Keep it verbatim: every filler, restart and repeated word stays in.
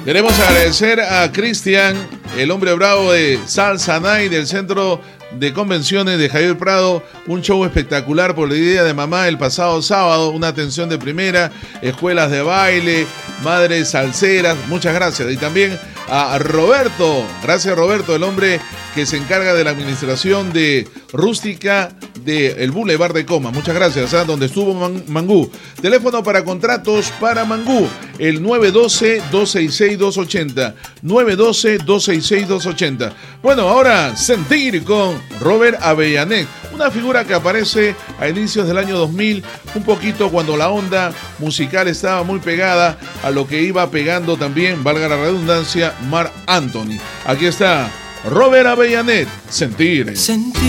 Queremos agradecer a Cristian, el hombre bravo de Salsa Night del Centro de Convenciones de Javier Prado, un show espectacular por el Día de Mamá el pasado sábado, una atención de primera, escuelas de baile, madres salseras, muchas gracias. Y también a Roberto, gracias Roberto, el hombre que se encarga de la administración de Rústica del Boulevard de Coma, muchas gracias, ¿eh? Donde estuvo Man- Mangú. Teléfono para contratos para Mangú, el nueve uno dos, dos seis seis, dos ocho cero, nueve uno dos, dos seis seis, dos ocho cero. Bueno, ahora Sentir con Robert Avellanet, una figura que aparece a inicios del año dos mil, un poquito cuando la onda musical estaba muy pegada a lo que iba pegando también, valga la redundancia, Marc Anthony. Aquí está Robert Avellanet, Sentir. Sentir